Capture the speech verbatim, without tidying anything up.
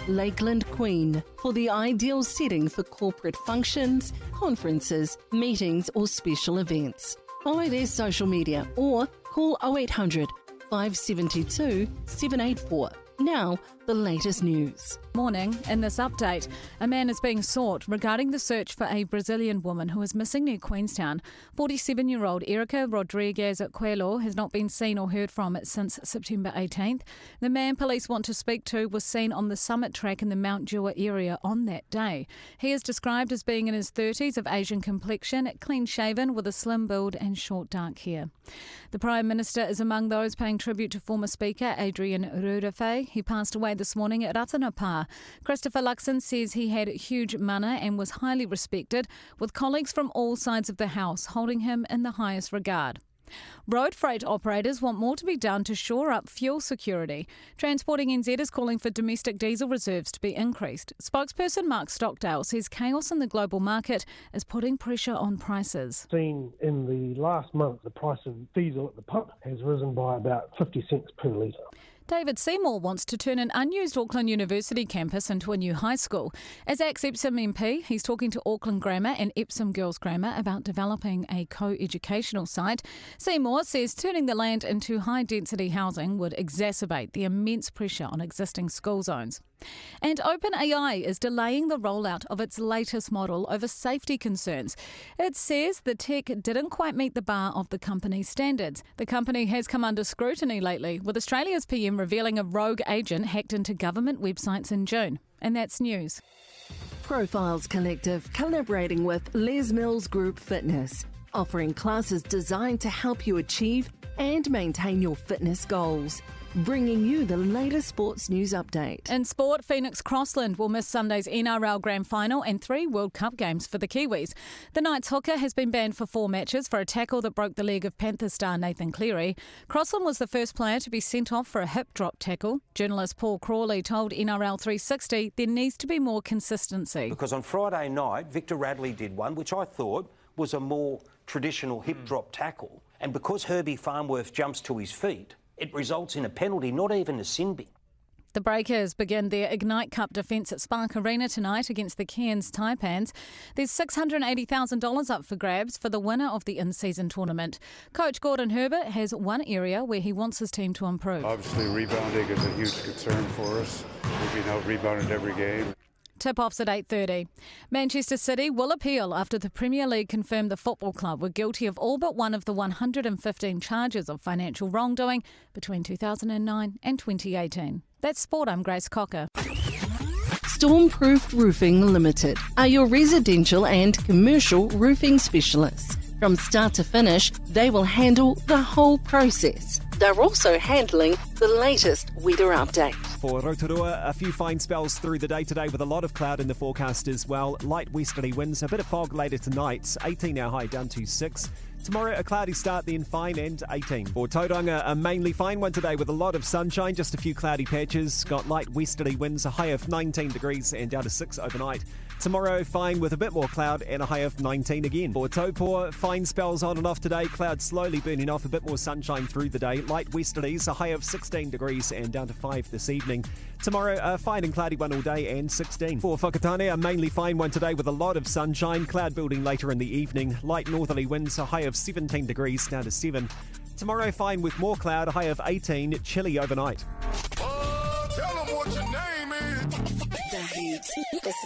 Lakeland Queen for the ideal setting for corporate functions, conferences, meetings or special events. Follow their social media or call oh eight hundred, five seven two, seven eight four. Now, the latest news. Morning. In this update, a man is being sought regarding the search for a Brazilian woman who is missing near Queenstown. forty-seven-year-old Erica Rodrigues Coelho has not been seen or heard from since September eighteenth. The man police want to speak to was seen on the summit track in the Mount Dewar area on that day. He is described as being in his thirties, of Asian complexion, clean-shaven with a slim build and short dark hair. The Prime Minister is among those paying tribute to former Speaker Adrian Rurewhei. He passed away this morning at Atanapa. Christopher Luxon says he had huge mana and was highly respected, with colleagues from all sides of the House holding him in the highest regard. Road freight operators want more to be done to shore up fuel security. Transporting N Z is calling for domestic diesel reserves to be increased. Spokesperson Mark Stockdale says chaos in the global market is putting pressure on prices. Seen in the last month, the price of diesel at the pump has risen by about fifty cents per litre. David Seymour wants to turn an unused Auckland University campus into a new high school. As ex-Epsom M P, he's talking to Auckland Grammar and Epsom Girls Grammar about developing a co-educational site. Seymour says turning the land into high-density housing would exacerbate the immense pressure on existing school zones. And OpenAI is delaying the rollout of its latest model over safety concerns. It says the tech didn't quite meet the bar of the company's standards. The company has come under scrutiny lately, with Australia's P M revealing a rogue agent hacked into government websites in June. And that's news. Profiles Collective collaborating with Les Mills Group Fitness, offering classes designed to help you achieve and maintain your fitness goals. Bringing you the latest sports news update. In sport, Phoenix Crossland will miss Sunday's N R L Grand Final and three World Cup games for the Kiwis. The Knights hooker has been banned for four matches for a tackle that broke the leg of Panthers star Nathan Cleary. Crossland was the first player to be sent off for a hip drop tackle. Journalist Paul Crawley told N R L three sixty there needs to be more consistency. Because on Friday night, Victor Radley did one, which I thought was a more traditional hip mm. drop tackle. And because Herbie Farnworth jumps to his feet, it results in a penalty, not even a sin bin. The Breakers begin their Ignite Cup defence at Spark Arena tonight against the Cairns Taipans. There's six hundred eighty thousand dollars up for grabs for the winner of the in-season tournament. Coach Gordon Herbert has one area where he wants his team to improve. Obviously, rebounding is a huge concern for us. We've been out-rebounded every game. Tip-offs at eight thirty. Manchester City will appeal after the Premier League confirmed the football club were guilty of all but one of the one hundred fifteen charges of financial wrongdoing between two thousand nine and twenty eighteen. That's Sport, I'm Grace Cocker. Stormproof Roofing Limited are your residential and commercial roofing specialists. From start to finish, they will handle the whole process. They're also handling the latest weather update. For Rotorua, a few fine spells through the day today with a lot of cloud in the forecast as well. Light westerly winds, a bit of fog later tonight. eighteen our high down to six. Tomorrow, a cloudy start, then fine and eighteen. For Tauranga, a mainly fine one today with a lot of sunshine, just a few cloudy patches. Got light westerly winds, a high of nineteen degrees and down to six overnight. Tomorrow, fine with a bit more cloud and a high of nineteen again. For Taupō, fine spells on and off today. Clouds slowly burning off, a bit more sunshine through the day. Light westerlies, a high of sixteen degrees and down to five this evening. Tomorrow, a fine and cloudy one all day and sixteen. For Whakatane, a mainly fine one today with a lot of sunshine. Cloud building later in the evening. Light northerly winds, a high of seventeen degrees down to seven. Tomorrow, fine with more cloud, a high of eighteen. Chilly overnight. Oh, tell them what your name is. The Heat.